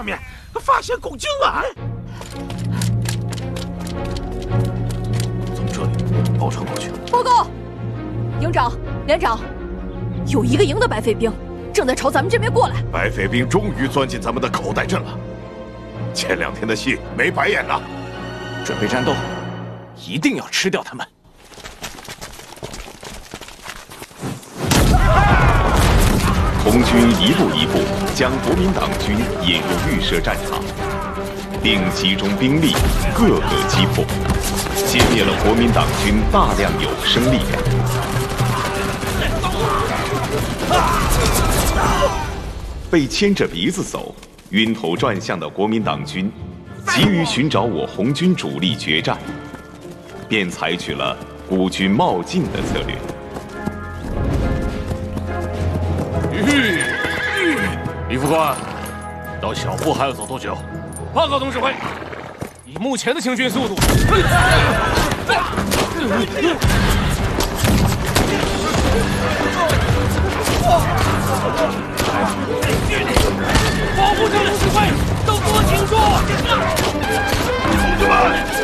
上面发现拱京了。 从这里包抄过去。 报告，营长、连长，有一个营的白匪兵正在朝咱们这边过来。 白匪兵终于钻进咱们的口袋阵了，前2天的戏没白演呐！ 准备战斗，一定要吃掉他们！ 红军一步一步将国民党军引入预设战场，并集中兵力，各个击破，歼灭了国民党军大量有生力量。被牵着鼻子走、晕头转向的国民党军，急于寻找我红军主力决战，便采取了孤军冒进的策略。 李副官，到小铺还要走多久？报告总指挥，以目前的行军速度，保护站的指挥都给我挺住！同志们，